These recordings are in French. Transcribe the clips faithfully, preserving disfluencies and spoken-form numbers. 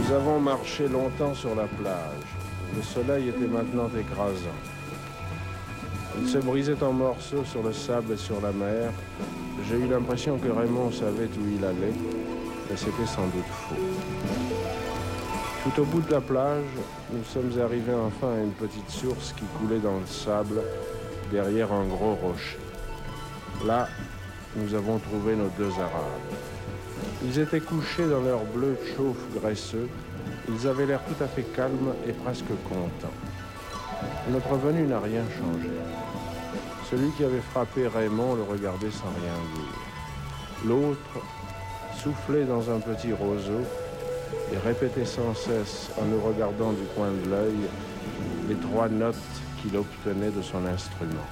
Nous avons marché longtemps sur la plage. Le soleil était maintenant écrasant. Il se brisait en morceaux sur le sable et sur la mer. J'ai eu l'impression que Raymond savait où il allait, mais c'était sans doute faux. Tout au bout de la plage, nous sommes arrivés enfin à une petite source qui coulait dans le sable, derrière un gros rocher. Là, nous avons trouvé nos deux Arabes. Ils étaient couchés dans leur bleu chauffe graisseux. Ils avaient l'air tout à fait calmes et presque contents. Notre venue n'a rien changé. Celui qui avait frappé Raymond le regardait sans rien dire. L'autre soufflait dans un petit roseau et répétait sans cesse, en nous regardant du coin de l'œil, les trois notes qu'il obtenait de son instrument.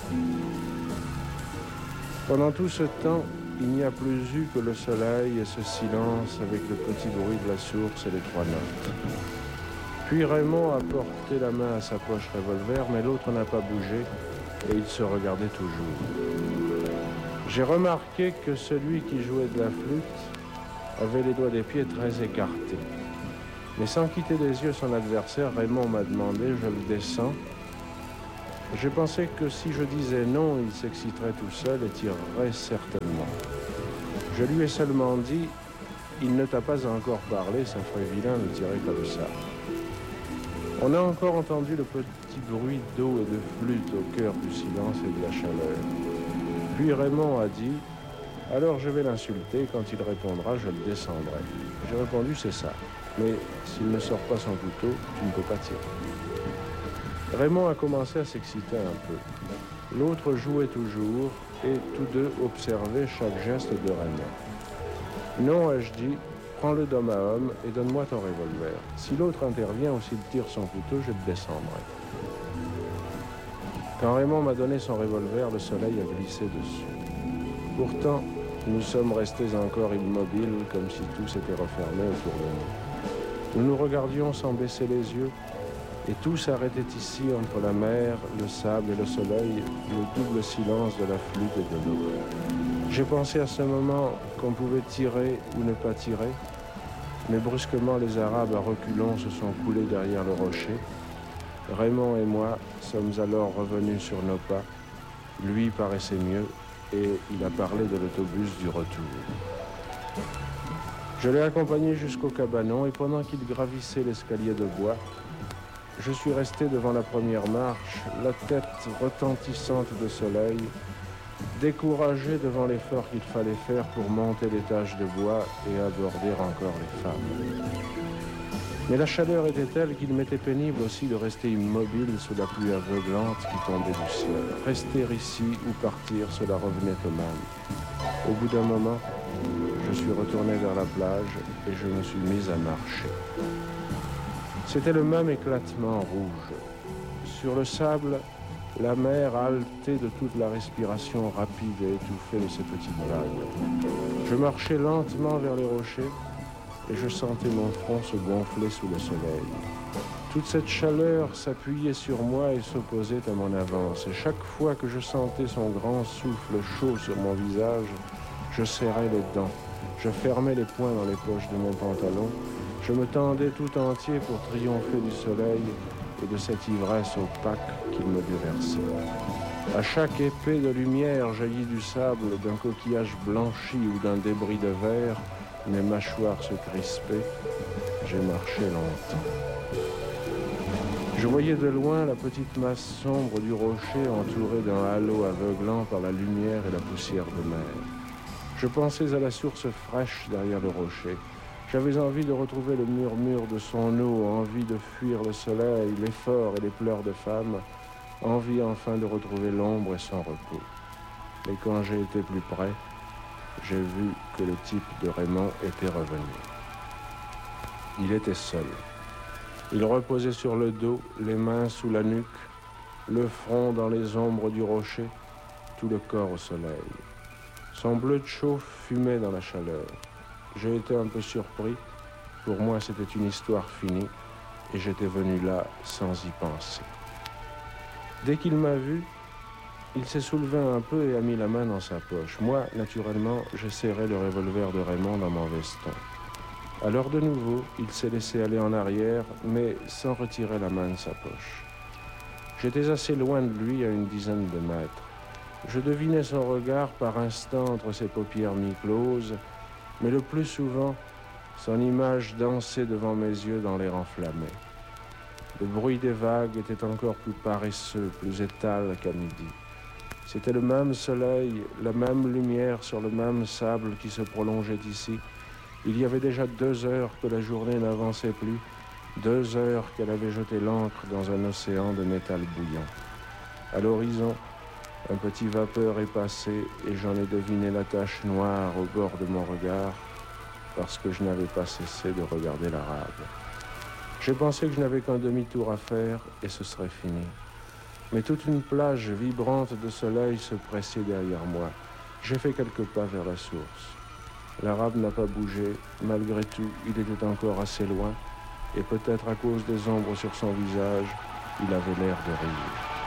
Pendant tout ce temps, il n'y a plus eu que le soleil et ce silence avec le petit bruit de la source et les trois notes. Puis Raymond a porté la main à sa poche revolver, mais l'autre n'a pas bougé et il se regardait toujours. J'ai remarqué que celui qui jouait de la flûte avait les doigts des pieds très écartés. Mais sans quitter des yeux son adversaire, Raymond m'a demandé, je le descends. J'ai pensé que si je disais non, il s'exciterait tout seul et tirerait certainement. Je lui ai seulement dit, il ne t'a pas encore parlé, ça ferait vilain de tirer comme ça. On a encore entendu le petit bruit d'eau et de flûte au cœur du silence et de la chaleur. Puis Raymond a dit, alors je vais l'insulter, quand il répondra, je le descendrai. J'ai répondu, c'est ça. Mais s'il ne sort pas son couteau, tu ne peux pas tirer. Raymond a commencé à s'exciter un peu. L'autre jouait toujours et tous deux observaient chaque geste de Raymond. Non, ai-je dit, prends-le d'homme à homme et donne-moi ton revolver. Si l'autre intervient ou s'il tire son couteau, je te descendrai. Quand Raymond m'a donné son revolver, le soleil a glissé dessus. Pourtant, nous sommes restés encore immobiles, comme si tout s'était refermé autour de nous. Nous nous regardions sans baisser les yeux, et tout s'arrêtait ici entre la mer, le sable et le soleil, le double silence de la flûte et de l'eau. J'ai pensé à ce moment qu'on pouvait tirer ou ne pas tirer, mais brusquement les Arabes à reculons se sont coulés derrière le rocher. Raymond et moi sommes alors revenus sur nos pas. Lui paraissait mieux et il a parlé de l'autobus du retour. Je l'ai accompagné jusqu'au cabanon et pendant qu'il gravissait l'escalier de bois, je suis resté devant la première marche, la tête retentissante de soleil, découragé devant l'effort qu'il fallait faire pour monter l'étage de bois et aborder encore les femmes. Mais la chaleur était telle qu'il m'était pénible aussi de rester immobile sous la pluie aveuglante qui tombait du ciel. Rester ici ou partir, cela revenait au même. Au bout d'un moment, je suis retourné vers la plage et je me suis mis à marcher. C'était le même éclatement rouge. Sur le sable, la mer haletait de toute la respiration rapide et étouffée de ses petites vagues. Je marchais lentement vers les rochers et je sentais mon front se gonfler sous le soleil. Toute cette chaleur s'appuyait sur moi et s'opposait à mon avance. Et chaque fois que je sentais son grand souffle chaud sur mon visage, je serrais les dents. Je fermais les poings dans les poches de mon pantalon. Je me tendais tout entier pour triompher du soleil et de cette ivresse opaque qu'il me déversait. À chaque épée de lumière jaillie du sable, d'un coquillage blanchi ou d'un débris de verre, mes mâchoires se crispaient. J'ai marché longtemps. Je voyais de loin la petite masse sombre du rocher entourée d'un halo aveuglant par la lumière et la poussière de mer. Je pensais à la source fraîche derrière le rocher. J'avais envie de retrouver le murmure de son eau, envie de fuir le soleil, l'effort et les pleurs de femmes, envie enfin de retrouver l'ombre et son repos. Mais quand j'ai été plus près, j'ai vu que le type de Raymond était revenu. Il était seul. Il reposait sur le dos, les mains sous la nuque, le front dans les ombres du rocher, tout le corps au soleil. Son bleu de chauffe fumait dans la chaleur. J'ai été un peu surpris. Pour moi, c'était une histoire finie et j'étais venu là sans y penser. Dès qu'il m'a vu, il s'est soulevé un peu et a mis la main dans sa poche. Moi, naturellement, j'ai serré le revolver de Raymond dans mon veston. Alors de nouveau, il s'est laissé aller en arrière, mais sans retirer la main de sa poche. J'étais assez loin de lui, à une dizaine de mètres. Je devinais son regard par instant entre ses paupières mi-closes, mais le plus souvent, son image dansait devant mes yeux dans l'air enflammé. Le bruit des vagues était encore plus paresseux, plus étal qu'à midi. C'était le même soleil, la même lumière sur le même sable qui se prolongeait ici. Il y avait déjà deux heures que la journée n'avançait plus, deux heures qu'elle avait jeté l'ancre dans un océan de métal bouillant. À l'horizon, un petit vapeur est passé et j'en ai deviné la tache noire au bord de mon regard parce que je n'avais pas cessé de regarder l'arabe. J'ai pensé que je n'avais qu'un demi-tour à faire et ce serait fini. Mais toute une plage vibrante de soleil se pressait derrière moi. J'ai fait quelques pas vers la source. L'arabe n'a pas bougé. Malgré tout, il était encore assez loin et peut-être à cause des ombres sur son visage, il avait l'air de rire.